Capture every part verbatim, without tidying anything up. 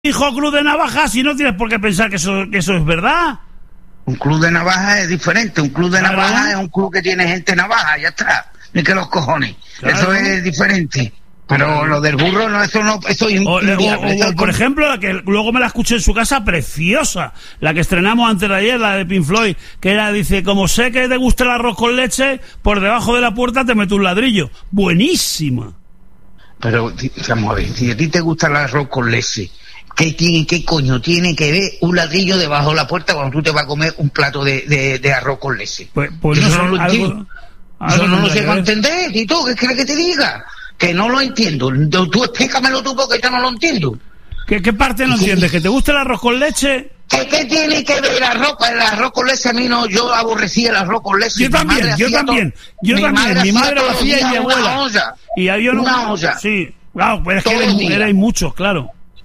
hijo club de navajas y no tienes por qué pensar que eso, que eso es verdad. Un club de navajas es diferente. Un club de claro. navajas es un club que tiene gente navaja, ya está. Ni que los cojones. Claro. Eso es diferente. Pero lo del burro, no, eso no, eso es o, o, o, o, por ejemplo, la que luego me la escuché en su casa, preciosa, la que estrenamos antes de ayer, la de Pink Floyd, que era, dice, como sé que te gusta el arroz con leche, por debajo de la puerta te meto un ladrillo. Buenísima. Pero, vamos a ver, si a ti te gusta el arroz con leche, ¿qué tiene, qué coño tiene que ver un ladrillo debajo de la puerta cuando tú te vas a comer un plato de, de, de arroz con leche? Pues, pues eso no, no lo entiendo. Algo, algo eso no lo sé para entender, Tito, ¿qué quieres que te diga? Que no lo entiendo. Tú explícamelo tú porque yo no lo entiendo. ¿Qué, qué parte no entiendes? ¿Que te gusta el arroz con leche? ¿Qué, qué tiene que ver el arroz? El arroz con leche a mí no, yo aborrecía el arroz con leche. Yo también, yo también. Yo mi también, madre mi madre lo hacía hacía y mi abuela. Una olla. Y yo no, una olla. Sí, claro, pero es que erais, erais muchos, claro.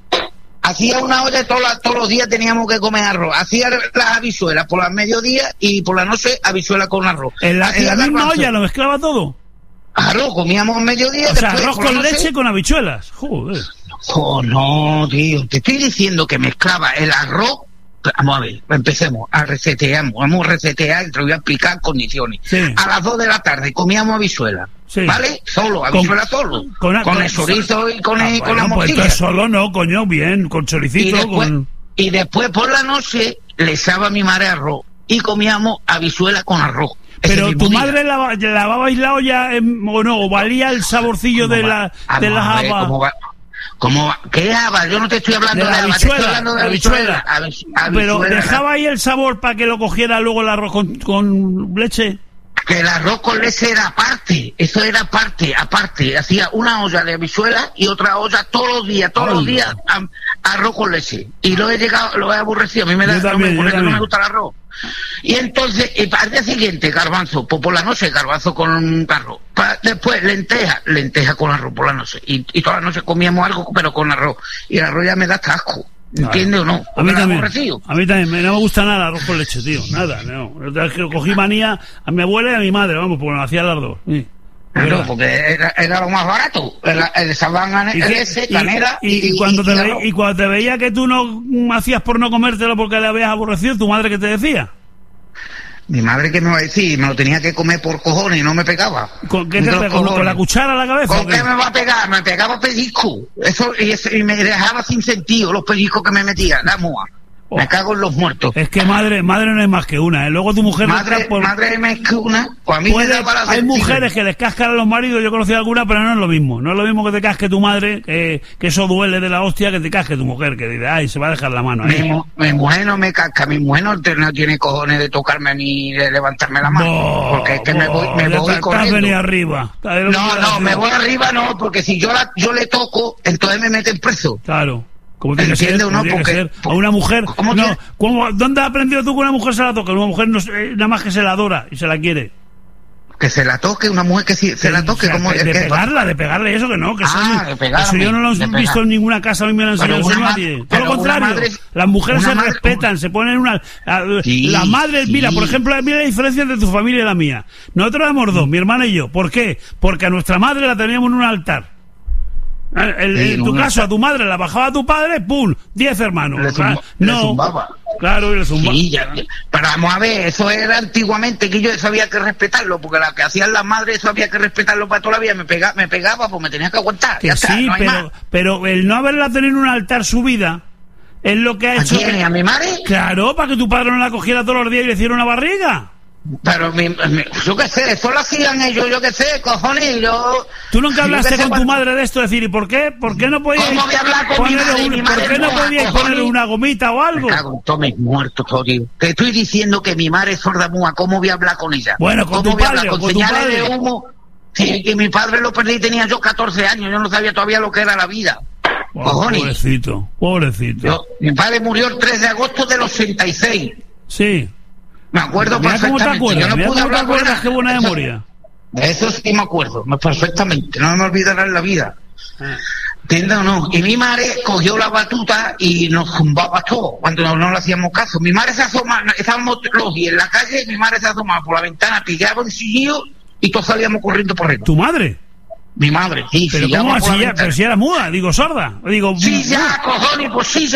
Hacía una olla todos, todos los días teníamos que comer arroz. Hacía las habichuelas por las mediodías y por la noche habichuelas con arroz. ¿En la, en la misma olla lo mezclaba todo? Arroz, comíamos mediodía. O sea, arroz con leche con habichuelas. Joder. Oh, no, tío. Te estoy diciendo que mezclaba el arroz. Vamos a ver, empecemos a resetear. Vamos a resetear y te voy a explicar condiciones. Sí. A las dos de la tarde comíamos habichuelas. Sí. ¿Vale? Solo, habichuelas solo. Con, con, con el chorizo y con, ah, el, bueno, con la morcilla. Pues solo no, coño, bien, con choricito. Y después, con... y después por la noche le echaba a mi madre arroz. Y comíamos habichuelas con arroz. Pero tu madre lava, lavabais la olla en, o no, o valía el saborcillo de la de las habas. ¿Cómo va? ¿Cómo va? ¿Qué habas? Yo no te estoy hablando de, de la habas, habichuela, estoy hablando de habichuela. habichuela. Pero dejaba ahí el sabor para que lo cogiera luego el arroz con, con leche. Que el arroz con leche era aparte, eso era aparte, aparte. Hacía una olla de habichuela y otra olla todos los días, todos Ay, los días a, arroz con leche. Y lo he llegado, lo he aborrecido. A mí me da, también, no, me, no me gusta el arroz. Ah. Y entonces, y para el día siguiente, garbanzo, pues por la noche, garbanzo con arroz. Pa, después, lenteja, lenteja con arroz por la noche. Y, y todas las noches comíamos algo, pero con arroz. Y el arroz ya me da hasta asco. ¿Entiendes o no? A mí, también, a mí también, no me gusta nada el arroz con leche, tío, nada, no. Cogí manía a mi abuela y a mi madre, vamos, porque lo hacían las dos. Sí. Claro, porque era, era lo más barato, el, el sabán ese, canela y, y, y, y, cuando te ve, y cuando te veía que tú no hacías por no comértelo porque le habías aborrecido, ¿tu madre qué te decía? Mi madre, ¿qué me va a decir? Me lo tenía que comer por cojones y no me pegaba. ¿Con qué te pegó? ¿Con la cuchara a la cabeza? ¿Con qué me va a pegar? Me pegaba pellizco. Eso, y, eso, y me dejaba sin sentido los pellizcos que me metía, la mua. Oh. Me cago en los muertos. Es que madre madre no es más que una, ¿eh? Luego tu mujer... Madre, por... madre es más que una. Pues a mí Puede, me da para hay sentir. Mujeres que les cascan a los maridos, yo he conocido alguna, pero no es lo mismo. No es lo mismo que te casque tu madre, que, que eso duele de la hostia, que te casque tu mujer, que dice, ay, se va a dejar la mano ahí. Mi, mi mujer no me casca, mi mujer no, no tiene cojones de tocarme ni de levantarme la mano. Oh, porque es que oh, me voy, me voy te, corriendo. Te has arriba. No, no, me voy arriba no, porque si yo la, yo le toco, entonces me meten preso. Claro. ¿Cómo tiene que ser? ¿O no? Porque, ser? A una mujer... ¿Cómo no, ¿cómo, ¿Dónde has aprendido tú que una mujer se la toca? Una mujer no, eh, nada más que se la adora y se la quiere. Que se la toque, una mujer que si, se la toque... O sea, como de, de que, pegarla, de pegarle, eso que no. Que ah, eso, de pegarme, eso yo no lo he visto pegar. en ninguna casa, a mí me lo han enseñado eso nadie. Todo lo contrario, madre, las mujeres se madre, respetan, se ponen una... La, sí, la madre, sí. Mira, por ejemplo, mira la diferencia entre tu familia y la mía. Nosotros éramos dos, mi hermana y yo. ¿Por qué? Porque a nuestra madre la teníamos en un altar. El, sí, en tu caso, a tu madre la bajaba a tu padre, ¡pum! Diez hermanos. Le zumba, no, le zumbaba. Claro, y le zumbaba. Sí, ya, pero vamos a ver, eso era antiguamente, que yo eso había que respetarlo, porque la que hacían las madres, eso había que respetarlo para toda la vida. Me pegaba, me pegaba pues me tenía que aguantar. Que ya sí, está, no hay pero, más. pero el no haberla tenido en un altar subida es lo que ha hecho. ¿A quién? ¿A mi madre? Claro, para que tu padre no la cogiera todos los días y le hiciera una barriga. Pero mi, mi, yo qué sé, eso lo hacían ellos, yo qué sé, cojones, yo... ¿Tú nunca hablaste con tu madre de esto? Decir, ¿y por qué? ¿Por qué no podíais ¿Cómo voy a hablar con mi madre? Un, mi madre ¿Por qué no podíais ponerle una gomita o algo? Me cago en todos mis muertos, tío. Te estoy diciendo que mi madre es sorda muda, ¿cómo voy a hablar con ella? Bueno, con ¿Cómo tu voy padre, a hablar? ¿Con, con señales tu padre? de humo? Sí, que mi padre lo perdí y tenía yo catorce años, yo no sabía todavía lo que era la vida. Oh, cojones. Pobrecito, pobrecito. Yo, mi padre murió el tres de agosto del ochenta y seis. Sí. Me acuerdo mira perfectamente. Cómo te acuerdas, yo no mira pude cómo te hablar acuerdas, con qué buena eso, memoria. De eso sí me acuerdo, perfectamente, no me olvidará en la vida. Ah. ¿Entiendes o no? Y mi madre cogió la batuta y nos zumbaba todo cuando no, no le hacíamos caso. Mi madre se asomaba, estábamos los días en la calle, mi madre se asomaba por la ventana, pillaba un sillillo y todos salíamos corriendo por ahí. ¿Tu madre? Mi madre, sí. Pero sí, ¿cómo así ya? Pero si era muda, digo sorda. Digo, sí, ya, cojones, pues sí.